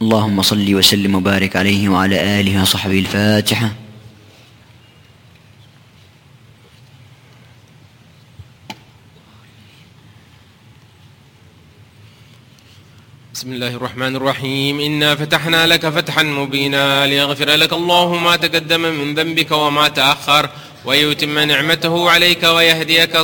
اللهم صل وسلم وبارك عليه وعلى آله وصحبه. الفاتحة. بسم الله الرحمن الرحيم. إنا فتحنا لك فتحا مبينا ليغفر لك الله ما تقدم من ذنبك وما تأخر ويتم نعمته عليك ويهديك